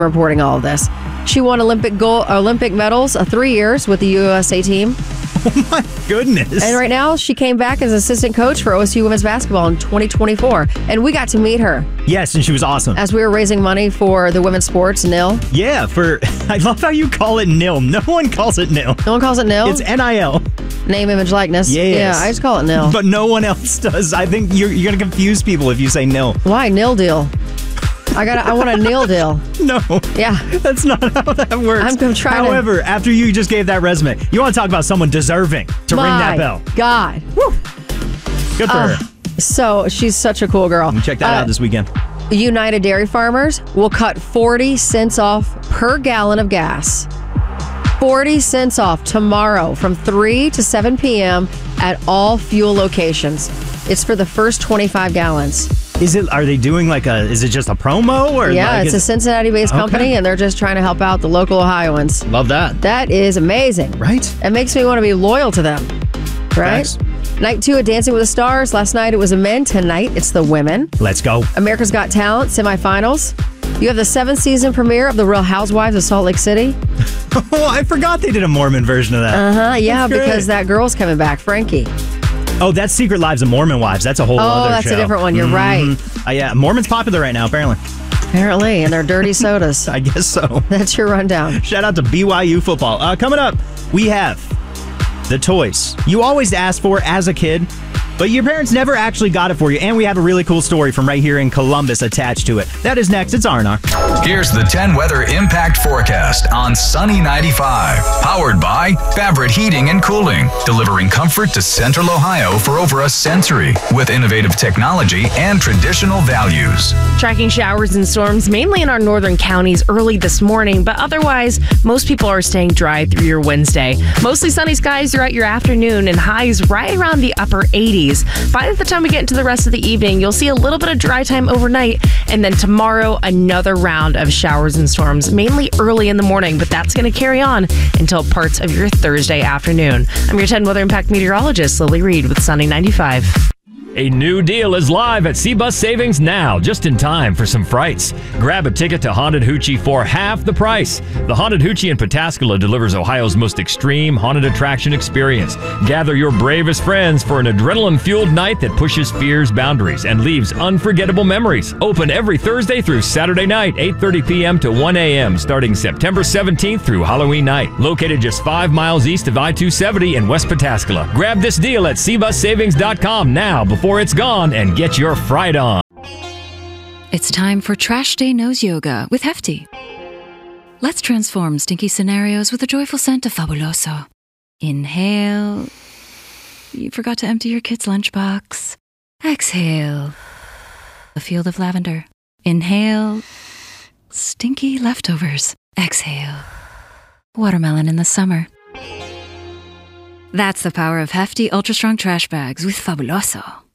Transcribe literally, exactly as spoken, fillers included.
reporting all of this. She won Olympic gold, Olympic medals uh, three years with the U S A team. Oh my goodness. And right now, she came back as assistant coach for O S U women's basketball in twenty twenty-four. And we got to meet her. Yes, and she was awesome. As we were raising money for the women's sports, N I L. Yeah, for I love how you call it N I L. No one calls it N I L. No one calls it N I L? It's N I L. Name, image, likeness. Yes. Yeah, I just call it N I L. But no one else does. I think you're, you're going to confuse people if you say N I L. Why? N I L deal. I got. I want a N I L deal. No. Yeah. That's not how that works. I'm, I'm trying However, to... after you just gave that resume, you want to talk about someone deserving to My ring that bell. God. Woo. Good for uh, her. So, she's such a cool girl. Check that uh, out this weekend. United Dairy Farmers will cut forty cents off per gallon of gas. forty cents off tomorrow from three to seven p.m. at all fuel locations. It's for the first twenty-five gallons. Is it? Are they doing like a? Is it just a promo or? Yeah, like it's is, a Cincinnati-based okay. company, and they're just trying to help out the local Ohioans. Love that. That is amazing, right? It makes me want to be loyal to them, right? Thanks. Night two of Dancing with the Stars. Last night it was the men. Tonight it's the women. Let's go. America's Got Talent semifinals. You have the seventh season premiere of The Real Housewives of Salt Lake City. Oh, I forgot they did a Mormon version of that. Uh huh. Yeah, That's because great. that girl's coming back, Frankie. Oh, that's Secret Lives of Mormon Wives. That's a whole oh, other show. Oh, that's a different one. You're mm-hmm. right. Uh, yeah, Mormon's popular right now, apparently. Apparently, and they're dirty sodas. I guess so. That's your rundown. Shout out to B Y U football. Uh, coming up, we have the toys you always asked for as a kid, but your parents never actually got it for you. And we have a really cool story from right here in Columbus attached to it. That is next. It's R and R. Here's the ten weather impact forecast on Sunny ninety-five. Powered by Favorite Heating and Cooling. Delivering comfort to Central Ohio for over a century. With innovative technology and traditional values. Tracking showers and storms mainly in our northern counties early this morning, but otherwise, most people are staying dry through your Wednesday. Mostly sunny skies throughout your afternoon and highs right around the upper eighties. By the time we get into the rest of the evening, you'll see a little bit of dry time overnight, and then tomorrow, another round of showers and storms, mainly early in the morning, but that's going to carry on until parts of your Thursday afternoon. I'm your ten Weather Impact meteorologist, Lily Reed with Sunny ninety-five. A new deal is live at C-Bus Savings now, just in time for some frights. Grab a ticket to Haunted Hoochie for half the price. The Haunted Hoochie in Pataskala delivers Ohio's most extreme haunted attraction experience. Gather your bravest friends for an adrenaline-fueled night that pushes fear's boundaries and leaves unforgettable memories. Open every Thursday through Saturday night, eight thirty p.m. to one a.m., starting September seventeenth through Halloween night. Located just five miles east of I two seventy in West Pataskala. Grab this deal at c bus savings dot com now before Before it's gone, and get your fright on. It's time for Trash Day Nose Yoga with Hefty. Let's transform stinky scenarios with a joyful scent of Fabuloso. Inhale. You forgot to empty your kid's lunchbox. Exhale. A field of lavender. Inhale. Stinky leftovers. Exhale. Watermelon in the summer. That's the power of Hefty Ultra Strong Trash Bags with Fabuloso.